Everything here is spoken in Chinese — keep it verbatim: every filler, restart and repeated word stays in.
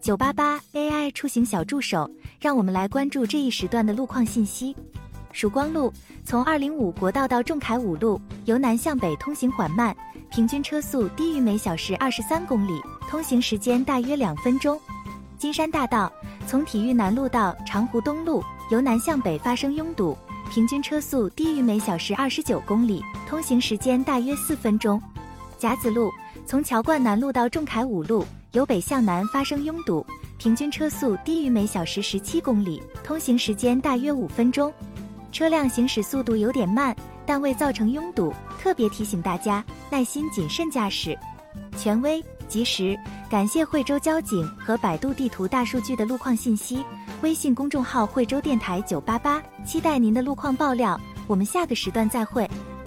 九八八 A I 出行小助手，让我们来关注这一时段的路况信息。曙光路从二零五国道到仲恺五路，由南向北通行缓慢，平均车速低于每小时二十三公里，通行时间大约两分钟。金山大道从体育南路到长湖东路，由南向北发生拥堵，平均车速低于每小时二十九公里，通行时间大约四分钟。甲子路从桥冠南路到仲恺五路，由北向南发生拥堵，平均车速低于每小时十七公里，通行时间大约五分钟。车辆行驶速度有点慢，但未造成拥堵，特别提醒大家耐心谨慎驾驶。权威及时，感谢惠州交警和百度地图大数据的路况信息。微信公众号惠州电台九八八，期待您的路况爆料，我们下个时段再会。